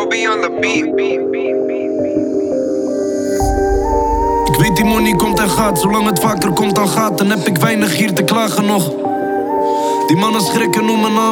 Robbie on the beat. Ik weet die money komt en gaat, zolang het vaker komt dan gaat, dan heb ik weinig hier te klagen nog. Die mannen schrikken om mijn naam.